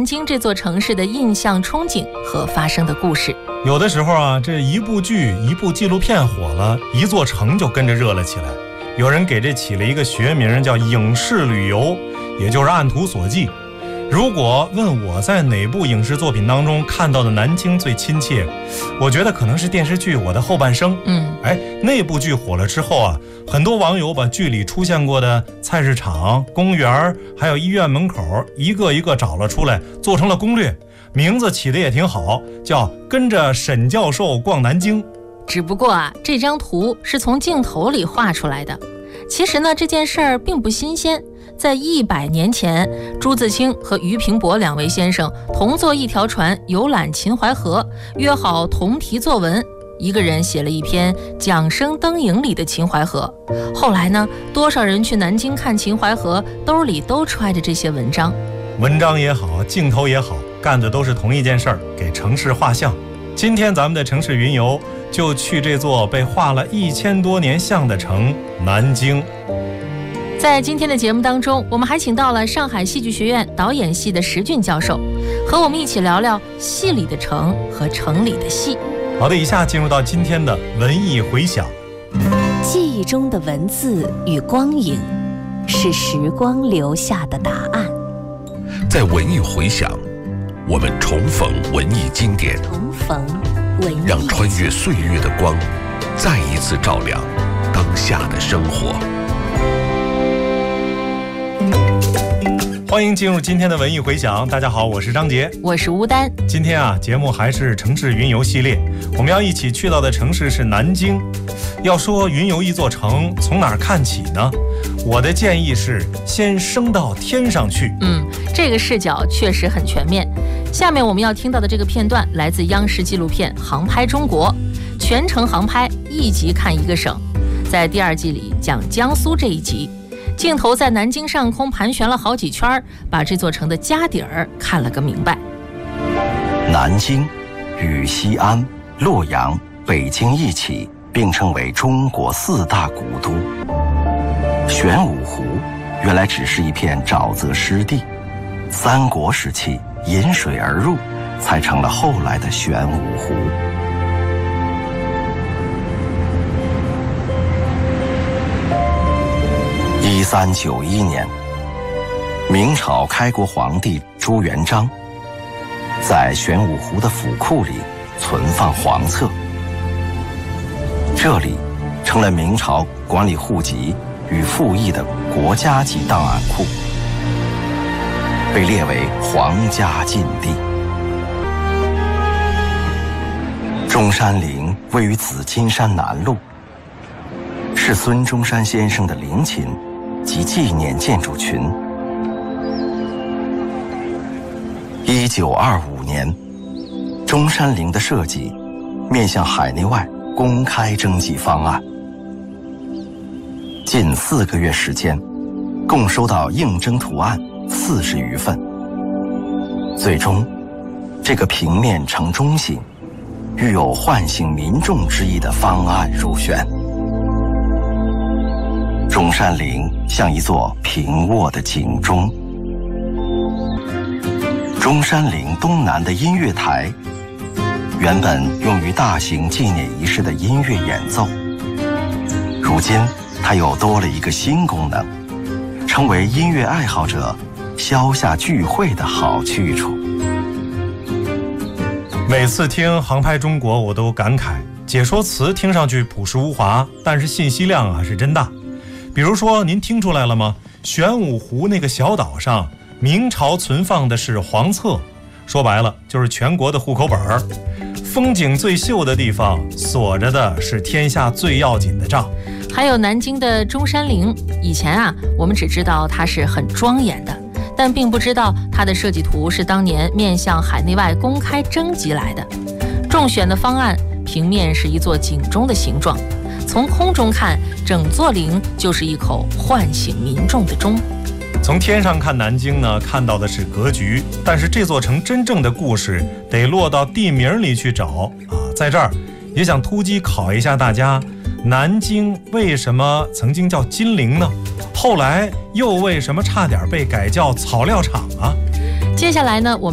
南京这座城市的印象、憧憬和发生的故事。 有的时候啊，这一部剧、一部纪录片火了，一座城就跟着热了起来。有人给这起了一个学名叫影视旅游，也就是按图索骥。如果问我在哪部影视作品当中看到的南京最亲切，我觉得可能是电视剧《我的后半生》。那部剧火了之后啊，很多网友把剧里出现过的菜市场、公园还有医院门口一个一个找了出来，做成了攻略，名字起的也挺好，叫跟着沈教授逛南京。 只不过啊，这张图是从镜头里画出来的。其实呢，这件事儿并不新鲜。在100年前，朱自清和俞平伯2位先生同坐一条船游览秦淮河，约好同题作文。一个人写了一篇《桨声灯影里的秦淮河》。后来呢，多少人去南京看秦淮河，兜里都揣着这些文章。 文章也好，镜头也好，干的都是同一件事儿，给城市画像。今天咱们的城市云游就去这座被画了1000多年像的城南京。 在今天的节目当中，我们还请到了上海戏剧学院导演系的石俊教授，和我们一起聊聊戏里的城和城里的戏。 好的，以下进入到今天的文艺回响。 记忆中的文字与光影，是时光留下的答案。 在文艺回响，我们重逢文艺经典，让穿越岁月的光再一次照亮当下的生活。 欢迎进入今天的文艺回响。大家好，我是张杰， 我是吴丹。 今天啊，节目还是城市云游系列，我们要一起去到的城市是南京。要说云游一座城，从哪儿看起呢？我的建议是先升到天上去。 这个视角确实很全面。下面我们要听到的这个片段来自央视纪录片《航拍中国》，全程航拍，一集看一个省。在第2季里讲江苏这一集，镜头在南京上空盘旋了好几圈，把这座城的家底儿看了个明白。 南京与西安、洛阳、北京一起并称为中国4大古都。玄武湖原来只是一片沼泽湿地，三国时期引水而入，才成了后来的玄武湖。1391年，明朝开国皇帝朱元璋在玄武湖的府库里存放皇册，这里成了明朝管理户籍与赋役的国家级档案库，被列为皇家禁地。中山陵位于紫金山南麓，是孙中山先生的陵寝及纪念建筑群。1925年，中山陵的设计面向海内外公开征集方案，近4个月时间，共收到应征图案40余份。最终，这个平面呈中型、具有唤醒民众之意的方案入选。中山陵像一座平卧的警钟。中山陵东南的音乐台，原本用于大型纪念仪式的音乐演奏，如今它又多了一个新功能，成为音乐爱好者消夏聚会的好去处。 每次听航拍中国，我都感慨，解说词听上去朴实无华，但是信息量啊是真大。比如说，您听出来了吗？玄武湖那个小岛上，明朝存放的是皇册，说白了就是全国的户口本儿。风景最秀的地方，锁着的是天下最要紧的账。 还有南京的中山陵，以前啊，我们只知道它是很庄严的，但并不知道它的设计图是当年面向海内外公开征集来的。中选的方案平面是一座警钟的形状，从空中看，整座陵就是一口唤醒民众的钟。 从天上看南京呢，看到的是格局，但是这座城真正的故事得落到地名里去找啊。在这儿也想突击考一下大家，南京为什么曾经叫金陵呢？后来又为什么差点被改叫草料场啊？ 接下来呢，我们